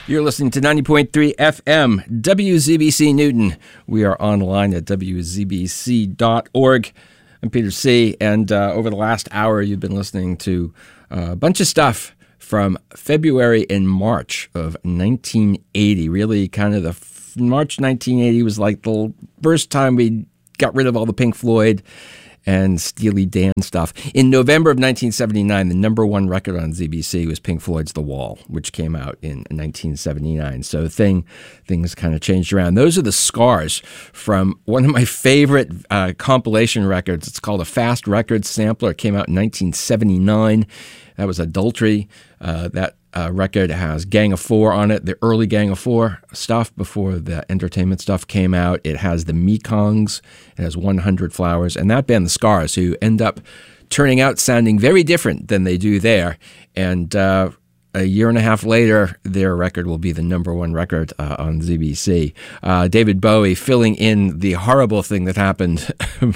You're listening to 90.3 FM, WZBC Newton. We are online at WZBC.org. I'm Peter C., and over the last hour, you've been listening to a bunch of stuff from February and March of 1980. Really, kind of March 1980 was like the first time we got rid of all the Pink Floyd and Steely Dan stuff. In November of 1979, the number one record on ZBC was Pink Floyd's The Wall, which came out in 1979. So things kind of changed around. Those are the scars from one of my favorite compilation records. It's called a Fast Records Sampler. It came out in 1979. That was Adultery. That record has Gang of Four on it, the early Gang of Four stuff before the Entertainment stuff came out. It has the Mekongs. It has 100 Flowers. And that band, the Scars, who end up turning out sounding very different than they do there. And a year and a half later, their record will be the number one record on ZBC. David Bowie filling in the horrible thing that happened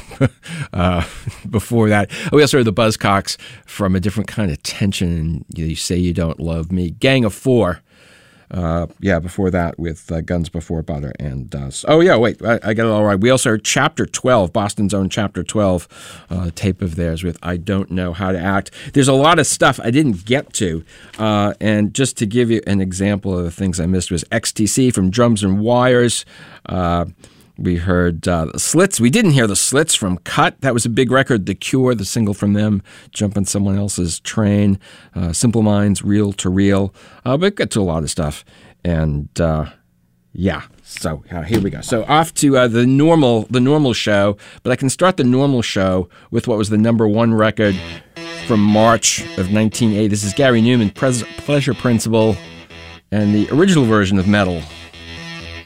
before that. We also heard the Buzzcocks from A Different Kind of Tension, and You Say You Don't Love Me. Gang of Four. Before that with Guns Before Butter and I got it all right. We also heard Chapter 12, Boston's own Chapter 12 tape of theirs with I Don't Know How to Act. There's a lot of stuff I didn't get to, and just to give you an example of the things I missed was XTC from Drums and Wires. We heard the Slits. We didn't hear the Slits from Cut. That was a big record. The Cure, the single from them, Jumping Someone Else's Train. Simple Minds, Reel to Reel. But got to a lot of stuff. And so here we go. So off to the normal show. But I can start the normal show with what was the number one record from March of 1980. This is Gary Newman, Pleasure Principle, and the original version of Metal.